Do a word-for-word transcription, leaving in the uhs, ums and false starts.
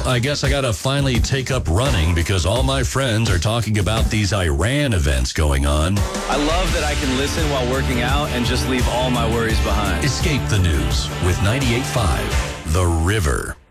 I guess I gotta finally take up running because all my friends are talking about these Iran events going on. I love that I can listen while working out and just leave all my worries behind. Escape the news with ninety-eight point five The River.